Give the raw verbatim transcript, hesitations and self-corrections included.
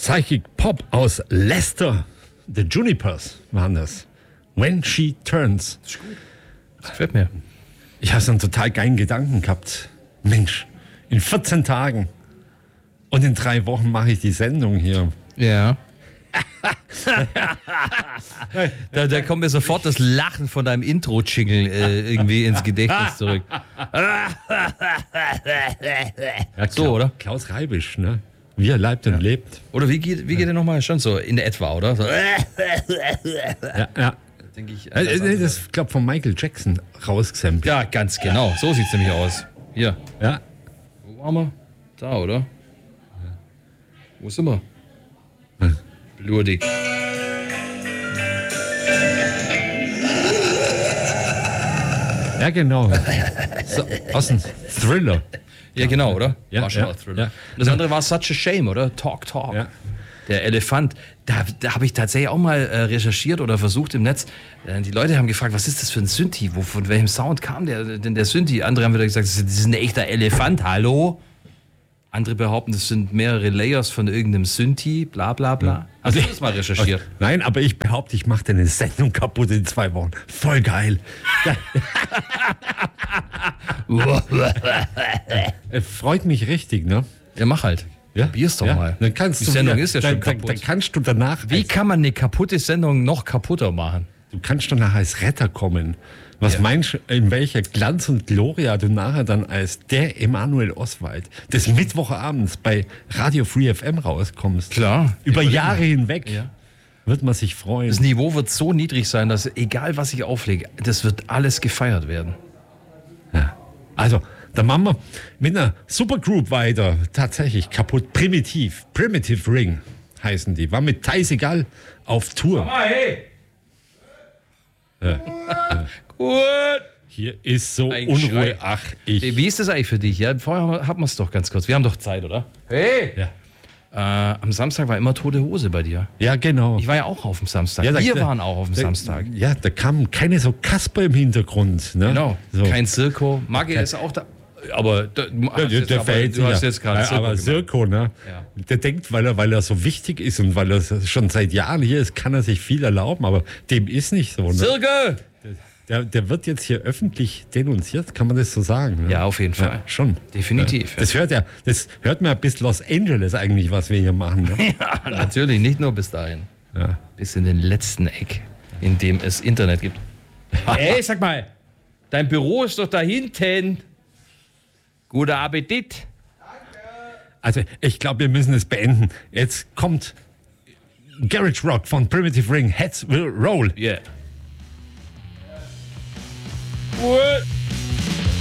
Psychic Pop aus Leicester. The Junipers waren das. When She Turns. Das ist gut. Das gefällt mir. Ich habe so einen total geilen Gedanken gehabt. Mensch, in vierzehn Tagen und in drei Wochen mache ich die Sendung hier. Ja. da, da kommt mir sofort das Lachen von deinem Intro-Jingle äh, irgendwie ins Gedächtnis zurück. Ja, so, oder? Klaus Reibisch, ne? Wie er leibt und ja. lebt. Oder wie geht, wie geht er nochmal? Schon so in etwa, oder? So. Ja, ja. Denke ich. Äh, das ist, glaube ich, von Michael Jackson rausgesampelt. Ja, ganz genau. So sieht es nämlich aus. Hier. Ja. Wo waren wir? Da, oder? Ja. Wo sind wir? Hm. Blurdig. Ja, genau. So, aus dem Thriller. Ja, genau, oder? Ja, war schon ja, ein Thriller. ja. Und das andere war Such a Shame, oder? Talk, Talk. Ja. Der Elefant. Da, da habe ich tatsächlich auch mal äh, recherchiert oder versucht im Netz. Äh, die Leute haben gefragt, was ist das für ein Synthi? Wo, von welchem Sound kam der denn der Synthi? Andere haben wieder gesagt, das ist ein echter Elefant. Hallo? Andere behaupten, das sind mehrere Layers von irgendeinem Synthi, bla bla bla. Ja. Hast du das mal recherchiert? Nein, aber ich behaupte, ich mache deine Sendung kaputt in zwei Wochen. Voll geil. Freut mich richtig, ne? Ja, mach halt. Ja? Probier's doch ja? mal. Dann kannst Die du Sendung wieder, ist ja dann, schon dann, kaputt. dann kannst du danach... Wie kann man eine kaputte Sendung noch kaputter machen? Du kannst doch nachher als Retter kommen. Was ja. meinst du, in welcher Glanz und Gloria du nachher dann als der Emanuel Oswald des Mittwochabends bei Radio Free F M rauskommst? Klar. Über Jahre hinweg ja. wird man sich freuen. Das Niveau wird so niedrig sein, dass egal was ich auflege, das wird alles gefeiert werden. Ja. Also, da machen wir mit einer Supergroup weiter. Tatsächlich kaputt. Primitiv. Primitive Ring heißen die. War mit Thai Segal auf Tour. Mama, hey! Ja. Ja. Gut. Hier ist so Ein Unruhe. Schrei. Ach, ich. Wie ist das eigentlich für dich? Ja, vorher hatten wir es doch ganz kurz. Wir haben doch Zeit, oder? Hey! Ja. Äh, am Samstag war immer tote Hose bei dir. Ja, genau. Ich war ja auch auf dem Samstag. Ja, da, Wir da, waren auch auf dem da, Samstag. Ja, da kam keine so Kasper im Hintergrund. Ne? Genau. So. Kein Zirko. Maggi ist auch da. Aber da, du hast Ja, der, jetzt, der aber, verhält du sich hast ja. jetzt gerade ja, Zirko aber gemacht. Sirko, ne? Ja. Der denkt, weil er, weil er so wichtig ist und weil er schon seit Jahren hier ist, kann er sich viel erlauben, aber dem ist nicht so. Ne? Zirko! Der, der wird jetzt hier öffentlich denunziert, kann man das so sagen? Ne? Ja, auf jeden Fall. Ja, schon. Definitiv. Ja. Das hört ja, das hört mir bis Los Angeles eigentlich, was wir hier machen. Ne? Ja, natürlich, nicht nur bis dahin. Ja. Bis in den letzten Eck, in dem es Internet gibt. Ey, sag mal, dein Büro ist doch da hinten. Guter Appetit. Also, ich glaube, wir müssen es beenden. Jetzt kommt Garage Rock von Primitive Ring. Heads will roll. Yeah. What?